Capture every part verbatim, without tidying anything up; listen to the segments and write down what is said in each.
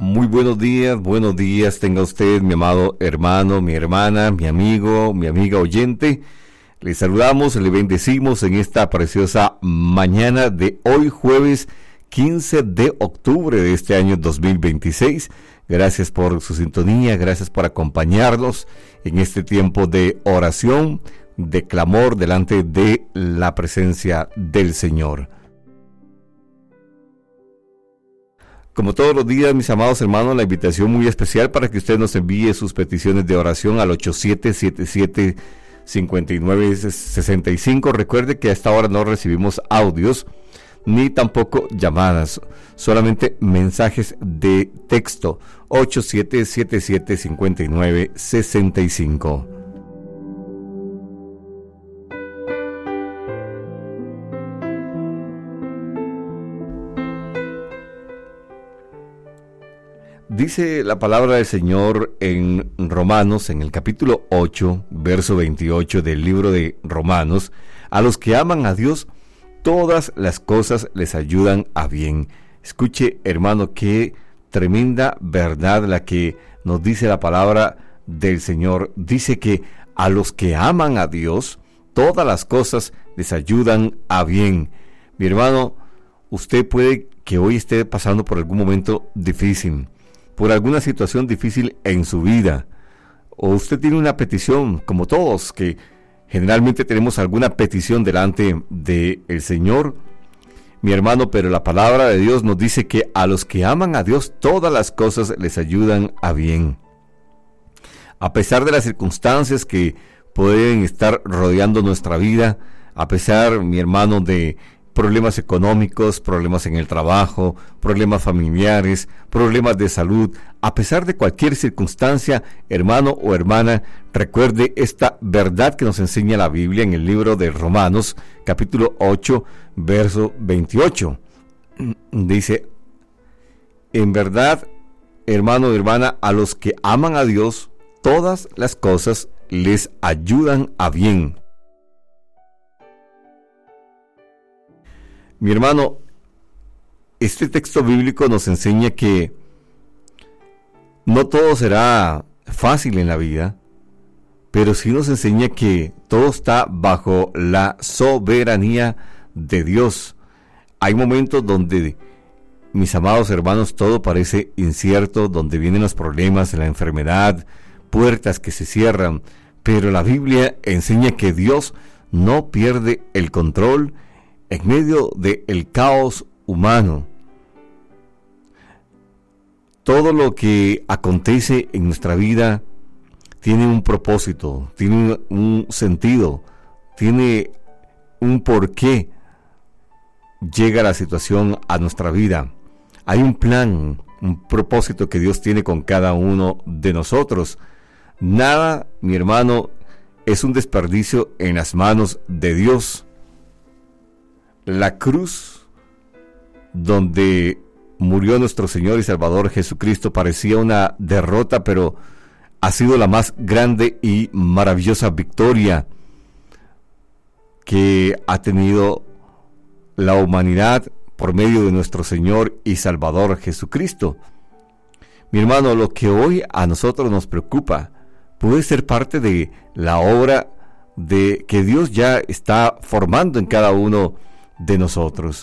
Muy buenos días, buenos días tenga usted, mi amado hermano, mi hermana, mi amigo, mi amiga oyente. Le saludamos, le bendecimos en esta preciosa mañana de hoy, jueves quince de octubre de este año dos mil veintiséis. Gracias por su sintonía, gracias por acompañarnos en este tiempo de oración, de clamor delante de la presencia del Señor. Como todos los días, mis amados hermanos, la invitación muy especial para que usted nos envíe sus peticiones de oración al ocho siete siete siete, cinco nueve seis cinco. Recuerde que a esta hora no recibimos audios ni tampoco llamadas, solamente mensajes de texto. Ocho siete siete siete, cinco nueve seis cinco. Dice la palabra del Señor en Romanos, en el capítulo ocho, verso veintiocho del libro de Romanos: a los que aman a Dios, todas las cosas les ayudan a bien. Escuche, hermano, qué tremenda verdad la que nos dice la palabra del Señor. Dice que a los que aman a Dios, todas las cosas les ayudan a bien. Mi hermano, usted puede que hoy esté pasando por algún momento difícil, por alguna situación difícil en su vida, o usted tiene una petición, como todos, que generalmente tenemos alguna petición delante del Señor, mi hermano, pero la palabra de Dios nos dice que a los que aman a Dios, todas las cosas les ayudan a bien. A pesar de las circunstancias que pueden estar rodeando nuestra vida, a pesar, mi hermano, de problemas económicos, problemas en el trabajo, problemas familiares, problemas de salud, a pesar de cualquier circunstancia, hermano o hermana, recuerde esta verdad que nos enseña la Biblia en el libro de Romanos, capítulo ocho, verso veintiocho. Dice: en verdad, hermano o hermana, a los que aman a Dios, todas las cosas les ayudan a bien. Mi hermano, este texto bíblico nos enseña que no todo será fácil en la vida, pero sí nos enseña que todo está bajo la soberanía de Dios. Hay momentos donde, mis amados hermanos, todo parece incierto, donde vienen los problemas, la enfermedad, puertas que se cierran, pero la Biblia enseña que Dios no pierde el control en medio del caos humano. Todo lo que acontece en nuestra vida tiene un propósito, tiene un, un sentido, tiene un porqué llega la situación a nuestra vida. Hay un plan, un propósito que Dios tiene con cada uno de nosotros. Nada, mi hermano, es un desperdicio en las manos de Dios. La cruz donde murió nuestro Señor y Salvador Jesucristo parecía una derrota, pero ha sido la más grande y maravillosa victoria que ha tenido la humanidad por medio de nuestro Señor y Salvador Jesucristo. Mi hermano, lo que hoy a nosotros nos preocupa puede ser parte de la obra de que Dios ya está formando en cada uno de nosotros.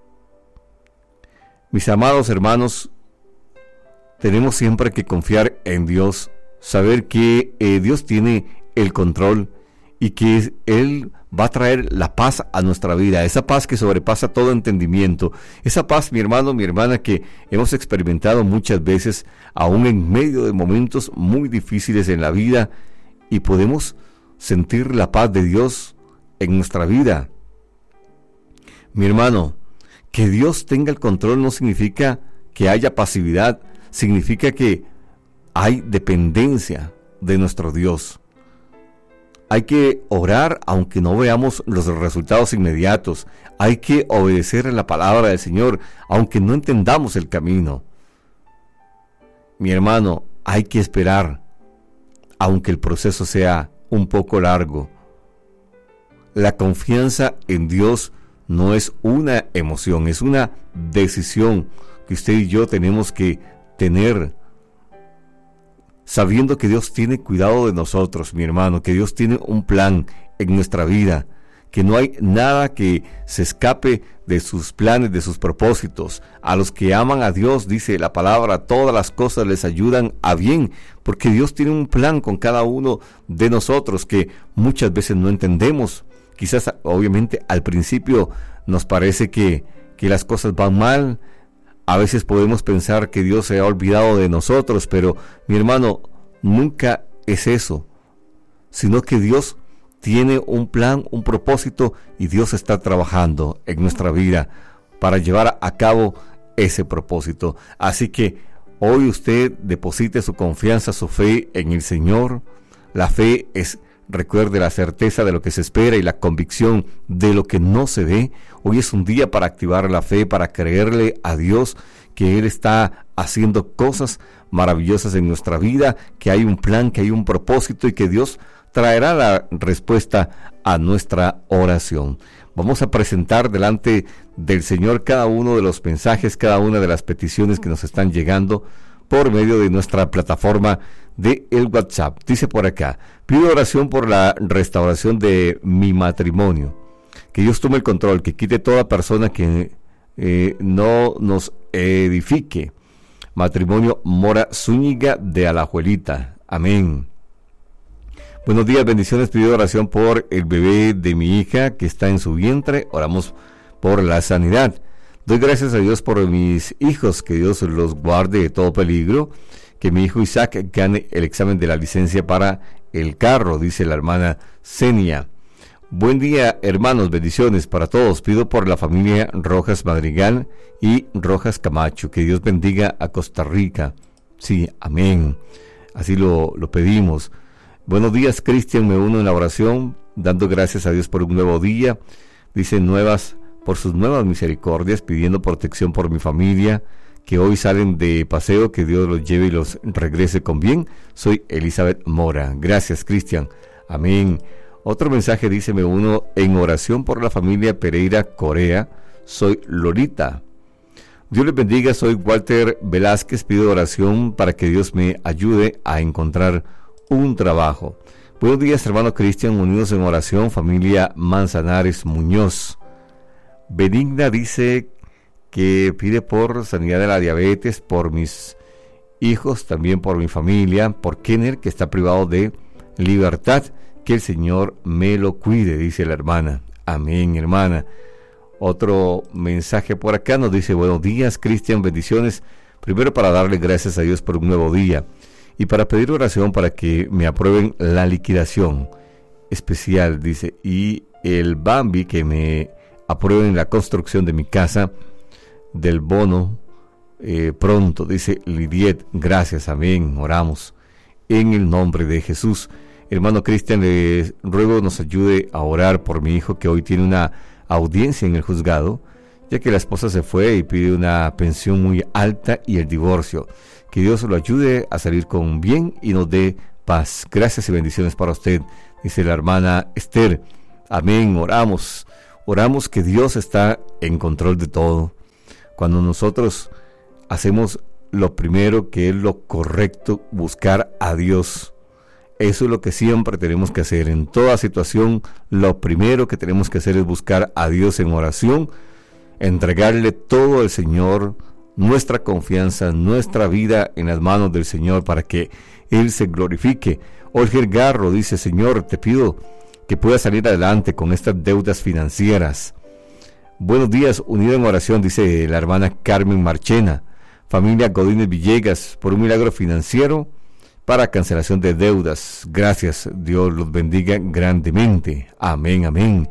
Mis amados hermanos, tenemos siempre que confiar en Dios, saber que eh, Dios tiene el control y que Él va a traer la paz a nuestra vida, esa paz que sobrepasa todo entendimiento, esa paz, mi hermano, mi hermana, que hemos experimentado muchas veces, aún en medio de momentos muy difíciles en la vida, y podemos sentir la paz de Dios en nuestra vida. Mi hermano, que Dios tenga el control no significa que haya pasividad, significa que hay dependencia de nuestro Dios. Hay que orar aunque no veamos los resultados inmediatos. Hay que obedecer a la palabra del Señor aunque no entendamos el camino. Mi hermano, hay que esperar aunque el proceso sea un poco largo. La confianza en Dios no es una emoción, es una decisión que usted y yo tenemos que tener, sabiendo que Dios tiene cuidado de nosotros, mi hermano, que Dios tiene un plan en nuestra vida, que no hay nada que se escape de sus planes, de sus propósitos. A los que aman a Dios, dice la palabra, todas las cosas les ayudan a bien, porque Dios tiene un plan con cada uno de nosotros que muchas veces no entendemos. Quizás, obviamente, al principio nos parece que, que las cosas van mal. A veces podemos pensar que Dios se ha olvidado de nosotros, pero, mi hermano, nunca es eso, sino que Dios tiene un plan, un propósito, y Dios está trabajando en nuestra vida para llevar a cabo ese propósito. Así que hoy usted deposite su confianza, su fe en el Señor. La fe es, recuerde, la certeza de lo que se espera y la convicción de lo que no se ve. Hoy es un día para activar la fe, para creerle a Dios que Él está haciendo cosas maravillosas en nuestra vida, que hay un plan, que hay un propósito y que Dios traerá la respuesta a nuestra oración. Vamos a presentar delante del Señor cada uno de los mensajes, cada una de las peticiones que nos están llegando por medio de nuestra plataforma de el WhatsApp. Dice por acá: pido oración por la restauración de mi matrimonio. Que Dios tome el control, que quite toda persona que eh, no nos edifique. Matrimonio Mora Zúñiga de Alajuelita. Amén. Buenos días, bendiciones. Pido oración por el bebé de mi hija que está en su vientre. Oramos por la sanidad. Doy gracias a Dios por mis hijos, que Dios los guarde de todo peligro. Que mi hijo Isaac gane el examen de la licencia para el carro, dice la hermana Senia. Buen día, hermanos, bendiciones para todos. Pido por la familia Rojas Madrigal y Rojas Camacho. Que Dios bendiga a Costa Rica. Sí, amén. Así lo, lo pedimos. Buenos días, Cristian, me uno en la oración, dando gracias a Dios por un nuevo día. Dice nuevas, por sus nuevas misericordias, pidiendo protección por mi familia, que hoy salen de paseo, que Dios los lleve y los regrese con bien. Soy Elizabeth Mora. Gracias, Cristian. Amén. Otro mensaje dice, me uno en oración por la familia Pereira Corea. Soy Lolita. Dios les bendiga, soy Walter Velázquez, pido oración para que Dios me ayude a encontrar un trabajo. Buenos días, hermano Cristian, unidos en oración, familia Manzanares Muñoz. Benigna dice que pide por sanidad de la diabetes, por mis hijos, también por mi familia, por Kenner, que está privado de libertad, que el Señor me lo cuide, dice la hermana. Amén, hermana. Otro mensaje por acá nos dice, buenos días, Cristian, bendiciones, primero para darle gracias a Dios por un nuevo día, y para pedir oración para que me aprueben la liquidación especial, dice, y el Bambi, que me aprueben la construcción de mi casa, del bono, eh, pronto, dice Lidiet. Gracias, amén, oramos en el nombre de Jesús. Hermano Cristian, le ruego nos ayude a orar por mi hijo que hoy tiene una audiencia en el juzgado, ya que la esposa se fue y pide una pensión muy alta y el divorcio. Que Dios lo ayude a salir con bien y nos dé paz. Gracias y bendiciones para usted, dice la hermana Esther. Amén, oramos. Oramos que Dios está en control de todo. Cuando nosotros hacemos lo primero, que es lo correcto, buscar a Dios. Eso es lo que siempre tenemos que hacer. En toda situación, lo primero que tenemos que hacer es buscar a Dios en oración, entregarle todo al Señor, nuestra confianza, nuestra vida en las manos del Señor para que Él se glorifique. Olger Garro dice, Señor, te pido que pueda salir adelante con estas deudas financieras. Buenos días, unido en oración, dice la hermana Carmen Marchena. Familia Godínez Villegas, por un milagro financiero para cancelación de deudas. Gracias, Dios los bendiga grandemente. Amén, amén.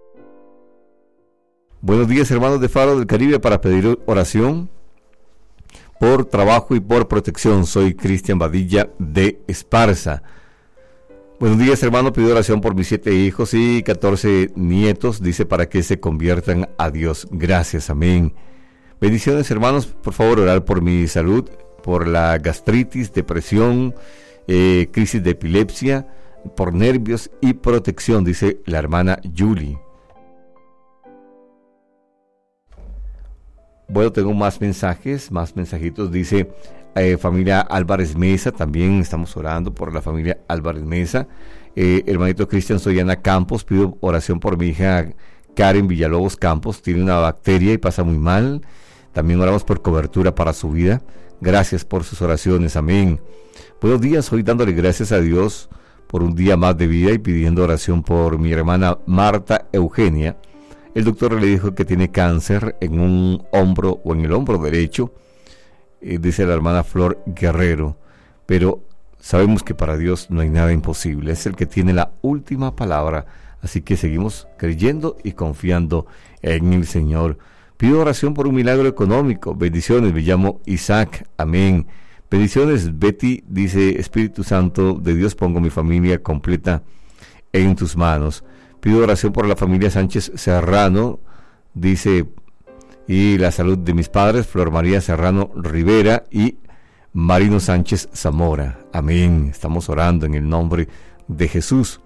Buenos días, hermanos de Faro del Caribe, para pedir oración por trabajo y por protección. Soy Cristian Badilla de Esparza. Buenos días, hermano, pido oración por mis siete hijos y catorce nietos, dice, para que se conviertan a Dios. Gracias, amén. Bendiciones, hermanos, por favor, orar por mi salud, por la gastritis, depresión, eh, crisis de epilepsia, por nervios y protección, dice la hermana Julie. Bueno, tengo más mensajes, más mensajitos. Dice eh, familia Álvarez Mesa, también estamos orando por la familia Álvarez Mesa. Eh, hermanito Cristian Soyana Campos, pido oración por mi hija Karen Villalobos Campos, tiene una bacteria y pasa muy mal. También oramos por cobertura para su vida. Gracias por sus oraciones, amén. Buenos días, hoy dándole gracias a Dios por un día más de vida y pidiendo oración por mi hermana Marta Eugenia. El doctor le dijo que tiene cáncer en un hombro o en el hombro derecho, eh, dice la hermana Flor Guerrero, pero sabemos que para Dios no hay nada imposible, es el que tiene la última palabra, así que seguimos creyendo y confiando en el Señor. Pido oración por un milagro económico, bendiciones, me llamo Isaac, amén. Bendiciones, Betty, dice Espíritu Santo de Dios, pongo mi familia completa en tus manos. Pido oración por la familia Sánchez Serrano, dice, y la salud de mis padres, Flor María Serrano Rivera y Marino Sánchez Zamora. Amén. Estamos orando en el nombre de Jesús.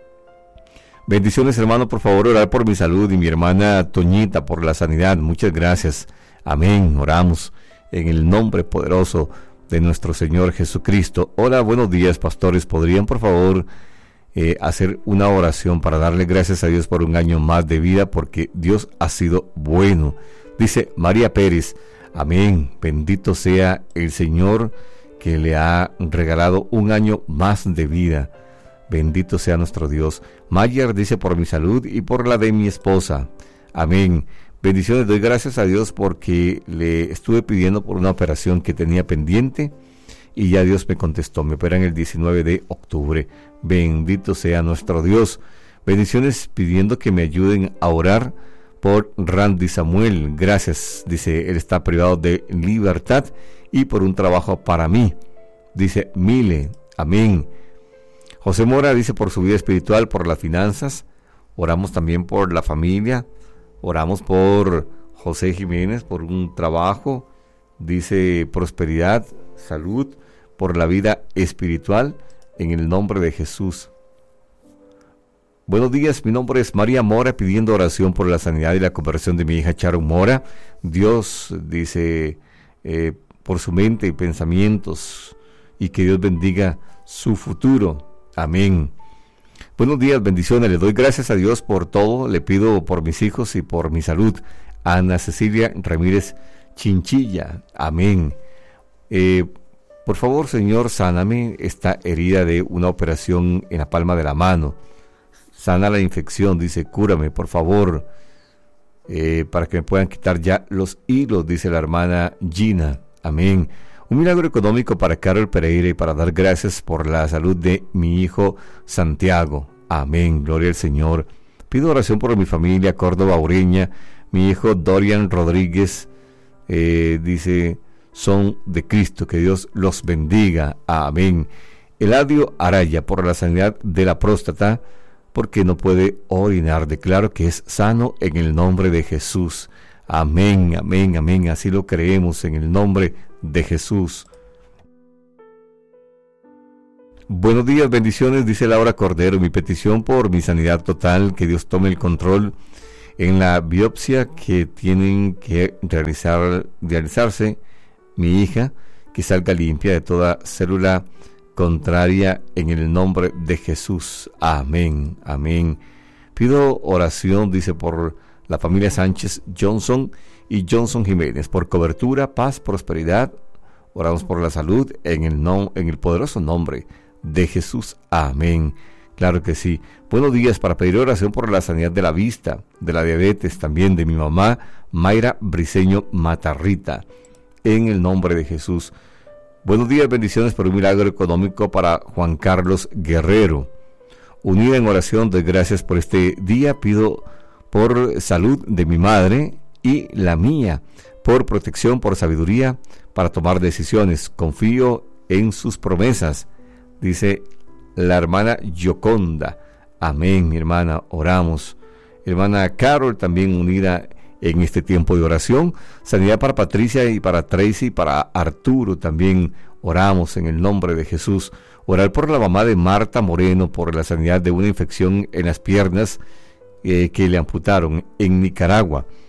Bendiciones, hermano, por favor, orar por mi salud y mi hermana Toñita por la sanidad. Muchas gracias. Amén. Oramos en el nombre poderoso de nuestro Señor Jesucristo. Hola, buenos días, pastores. ¿Podrían, por favor, Eh, hacer una oración para darle gracias a Dios por un año más de vida, porque Dios ha sido bueno? Dice María Pérez, amén, bendito sea el Señor que le ha regalado un año más de vida, bendito sea nuestro Dios. Mayer dice, por mi salud y por la de mi esposa, amén. Bendiciones, doy gracias a Dios porque le estuve pidiendo por una operación que tenía pendiente y ya Dios me contestó, me operan el diecinueve de octubre. Bendito sea nuestro Dios. Bendiciones, pidiendo que me ayuden a orar por Randy Samuel. Gracias, dice, él está privado de libertad y por un trabajo para mí. Dice Mile, amén. José Mora dice, por su vida espiritual, por las finanzas. Oramos también por la familia. Oramos por José Jiménez, por un trabajo. Dice prosperidad, salud, por la vida espiritual, en el nombre de Jesús. Buenos días, mi nombre es María Mora, pidiendo oración por la sanidad y la conversión de mi hija Sharon Mora. Dios, dice, eh, por su mente y pensamientos, y que Dios bendiga su futuro. Amén. Buenos días, bendiciones, le doy gracias a Dios por todo, le pido por mis hijos y por mi salud. Ana Cecilia Ramírez Chinchilla, amén. Eh, por favor, Señor, sáname esta herida de una operación en la palma de la mano. Sana la infección, dice, cúrame, por favor, eh, para que me puedan quitar ya los hilos, dice la hermana Gina, amén. Un milagro económico para Carol Pereira y para dar gracias por la salud de mi hijo Santiago, amén, gloria al Señor. Pido oración por mi familia Córdoba Ureña, mi hijo Dorian Rodríguez, eh, dice, son de Cristo, que Dios los bendiga, amén. Eladio Araya, por la sanidad de la próstata, porque no puede orinar, declaro que es sano en el nombre de Jesús, amén, amén, amén, así lo creemos en el nombre de Jesús. Buenos días, bendiciones, dice Laura Cordero, mi petición por mi sanidad total, que Dios tome el control en la biopsia que tienen que realizar, realizarse mi hija, que salga limpia de toda célula contraria en el nombre de Jesús, amén, amén. Pido oración, dice, por la familia Sánchez Johnson y Johnson Jiménez, por cobertura, paz, prosperidad. Oramos por la salud en el, no, en el poderoso nombre de Jesús, amén. Claro que sí. Buenos días, para pedir oración por la sanidad de la vista, de la diabetes, también de mi mamá Mayra Briceño Matarrita, en el nombre de Jesús. Buenos días, bendiciones por un milagro económico para Juan Carlos Guerrero. Unida en oración, doy gracias por este día. Pido por salud de mi madre y la mía, por protección, por sabiduría para tomar decisiones. Confío en sus promesas, dice la hermana Yoconda. Amén, mi hermana, oramos. Hermana Carol, también unida en este tiempo de oración. Sanidad para Patricia y para Tracy y para Arturo, también oramos en el nombre de Jesús. Orar por la mamá de Marta Moreno, por la sanidad de una infección en las piernas eh, que le amputaron en Nicaragua.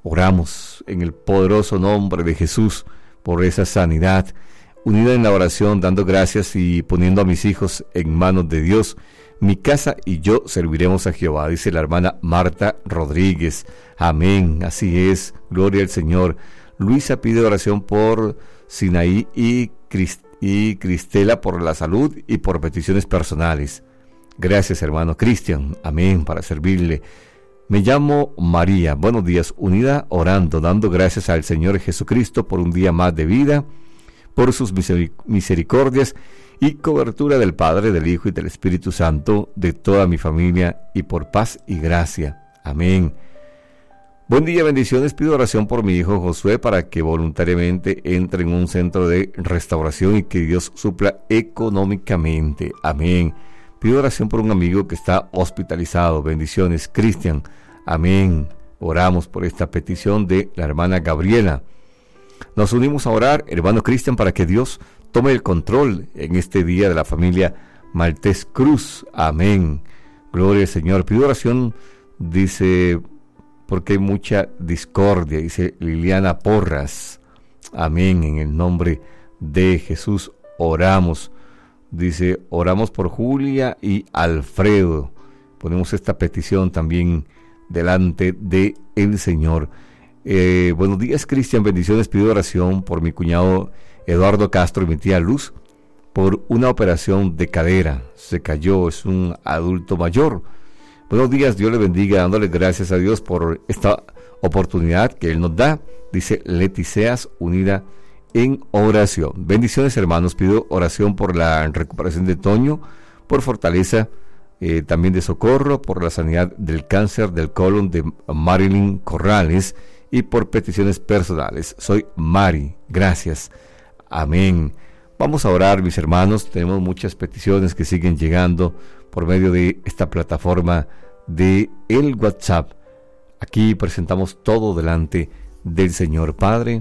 Oramos en el poderoso nombre de Jesús por esa sanidad, unida en la oración, dando gracias y poniendo a mis hijos en manos de Dios. Mi casa y yo serviremos a Jehová, dice la hermana Marta Rodríguez. Amén, así es, gloria al Señor. Luisa pide oración por Sinaí y, Crist- y Cristela por la salud y por peticiones personales. Gracias, hermano Cristian, amén, para servirle. Me llamo María, buenos días, unida orando, dando gracias al Señor Jesucristo por un día más de vida, por sus misericordias y cobertura del Padre, del Hijo y del Espíritu Santo, de toda mi familia, y por paz y gracia. Amén. Buen día, bendiciones. Pido oración por mi hijo Josué para que voluntariamente entre en un centro de restauración y que Dios supla económicamente. Amén. Pido oración por un amigo que está hospitalizado. Bendiciones, Cristian. Amén. Oramos por esta petición de la hermana Gabriela. Nos unimos a orar, hermano Cristian, para que Dios tome el control en este día de la familia Maltés Cruz. Amén. Gloria al Señor. Pido oración, dice, porque hay mucha discordia, dice Liliana Porras. Amén. En el nombre de Jesús oramos. Dice, oramos por Julia y Alfredo. Ponemos esta petición también delante de el Señor. Eh, buenos días, Cristian, bendiciones. Pido oración por mi cuñado Eduardo Castro y mi tía Luz por una operación de cadera. Se cayó, es un adulto mayor. Buenos días, Dios le bendiga, dándole gracias a Dios por esta oportunidad que Él nos da. Dice Leticeas, unida en oración. Bendiciones, hermanos. Pido oración por la recuperación de Toño, por fortaleza eh, también de socorro, por la sanidad del cáncer del colon de Marilyn Corrales y por peticiones personales. Soy Mari. Gracias. Amén. Vamos a orar, mis hermanos. Tenemos muchas peticiones que siguen llegando por medio de esta plataforma de el WhatsApp. Aquí presentamos todo delante del Señor. Padre,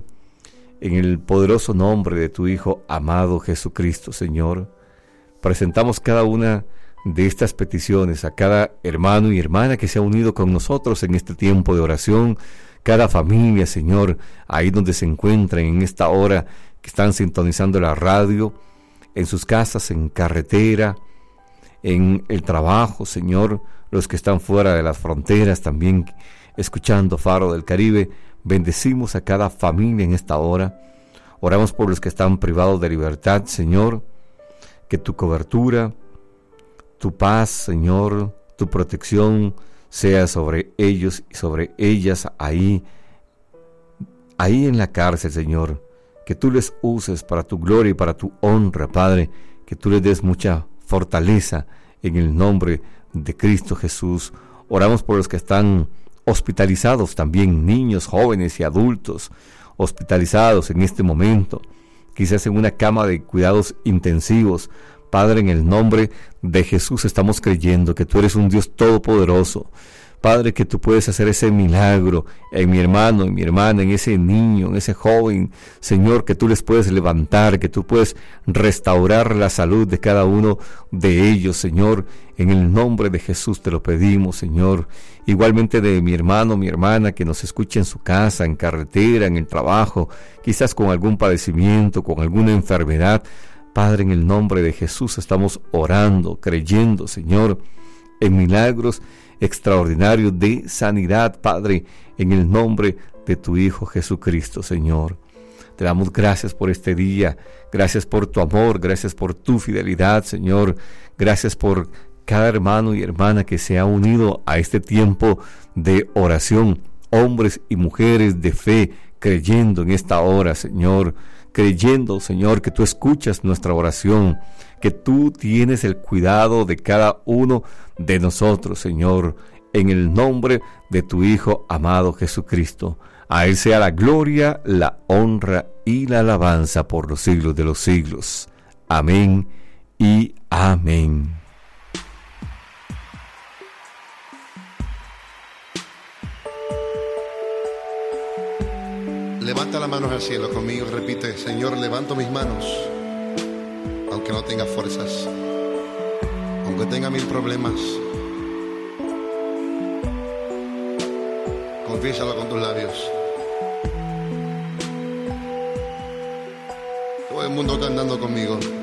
en el poderoso nombre de tu Hijo amado Jesucristo, Señor, presentamos cada una de estas peticiones a cada hermano y hermana que se ha unido con nosotros en este tiempo de oración, cada familia, Señor, ahí donde se encuentran en esta hora que están sintonizando la radio, en sus casas, en carretera, en el trabajo, Señor, los que están fuera de las fronteras también escuchando Faro del Caribe. Bendecimos a cada familia en esta hora. Oramos por los que están privados de libertad, Señor, que tu cobertura, tu paz, Señor, tu protección sea sobre ellos y sobre ellas ahí, ahí en la cárcel, Señor. Que tú les uses para tu gloria y para tu honra, Padre. Que tú les des mucha fortaleza en el nombre de Cristo Jesús. Oramos por los que están hospitalizados también, niños, jóvenes y adultos hospitalizados en este momento, quizás en una cama de cuidados intensivos. Padre, en el nombre de Jesús estamos creyendo que tú eres un Dios todopoderoso. Padre, que tú puedes hacer ese milagro en mi hermano, en mi hermana, en ese niño, en ese joven. Señor, que tú les puedes levantar, que tú puedes restaurar la salud de cada uno de ellos, Señor. En el nombre de Jesús te lo pedimos, Señor. Igualmente de mi hermano, mi hermana, que nos escuche en su casa, en carretera, en el trabajo, quizás con algún padecimiento, con alguna enfermedad. Padre, en el nombre de Jesús estamos orando, creyendo, Señor, en milagros extraordinarios de sanidad, Padre, en el nombre de tu Hijo Jesucristo, Señor. Te damos gracias por este día, gracias por tu amor, gracias por tu fidelidad, Señor. Gracias por cada hermano y hermana que se ha unido a este tiempo de oración, hombres y mujeres de fe, creyendo en esta hora, Señor, creyendo, Señor, que tú escuchas nuestra oración, que tú tienes el cuidado de cada uno de nosotros, Señor, en el nombre de tu Hijo amado Jesucristo. A Él sea la gloria, la honra y la alabanza por los siglos de los siglos. Amén y amén. Levanta las manos al cielo conmigo, repite: Señor, levanto mis manos, aunque no tenga fuerzas, aunque tenga mil problemas. Confiésalo con tus labios. Todo el mundo cantando conmigo.